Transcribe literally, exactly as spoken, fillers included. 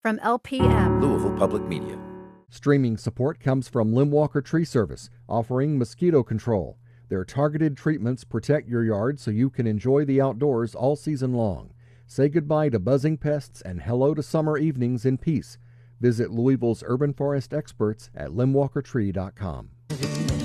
from L P M. Louisville Public Media. Streaming support comes from Limwalker Tree Service, offering mosquito control. Their targeted treatments protect your yard so you can enjoy the outdoors all season long. Say goodbye to buzzing pests and hello to summer evenings in peace. Visit Louisville's urban forest experts at limwalker tree dot com.